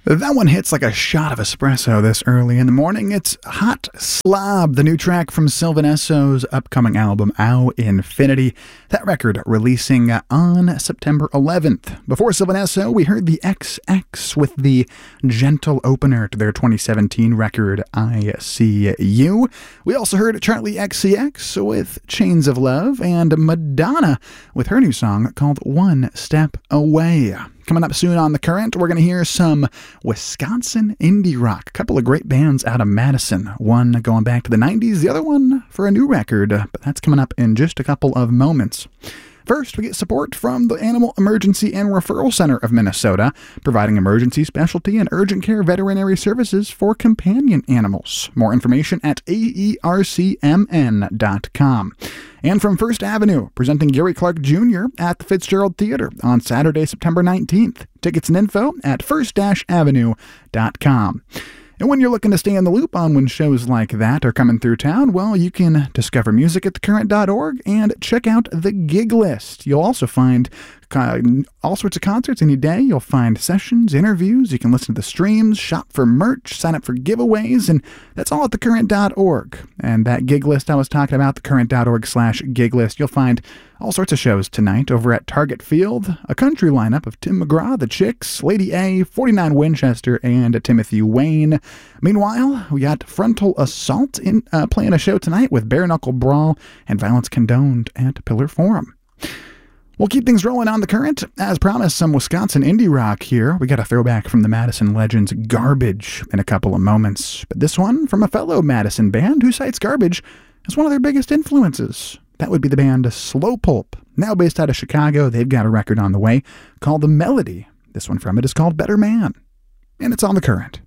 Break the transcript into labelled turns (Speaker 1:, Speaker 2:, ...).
Speaker 1: That one hits like a shot of espresso this early in the morning. It's Hot Slob, the new track from Sylvan Esso's upcoming album, Au Infinity. That record releasing on September 11th. Before Sylvan Esso, we heard the XX with the gentle opener to their 2017 record, I See You. We also heard Charlie XCX with Chains of Love and Madonna with her new song called One Step Away. Coming up soon on The Current, we're going to hear some Wisconsin indie rock. A couple of great bands out of Madison. One going back to the 90s, the other one for a new record. But that's coming up in just a couple of moments. First, we get support from the Animal Emergency and Referral Center of Minnesota, providing emergency, specialty, and urgent care veterinary services for companion animals. More information at aercmn.com. And from First Avenue, presenting Gary Clark Jr. at the Fitzgerald Theater on Saturday, September 19th. Tickets and info at first-avenue.com. And when you're looking to stay in the loop on when shows like that are coming through town, well, you can discover music at thecurrent.org and check out the gig list. You'll also find all sorts of concerts any day. You'll find sessions, interviews. You can listen to the streams, shop for merch, sign up for giveaways, and that's all at thecurrent.org. And that gig list I was talking about, thecurrent.org/gig list, you'll find all sorts of shows tonight over at Target Field, a country lineup of Tim McGraw, The Chicks, Lady A, 49 Winchester, and Timothy Wayne. Meanwhile, we got Frontal Assault playing a show tonight with Bare Knuckle Brawl and Violence Condoned at Pillar Forum. We'll keep things rolling on The Current. As promised, some Wisconsin indie rock here. We got a throwback from the Madison Legends, Garbage, in a couple of moments. But this one from a fellow Madison band who cites Garbage as one of their biggest influences. That would be the band Slow Pulp. Now based out of Chicago, they've got a record on the way called The Melody. This one from it is called Better Man. And it's on The Current.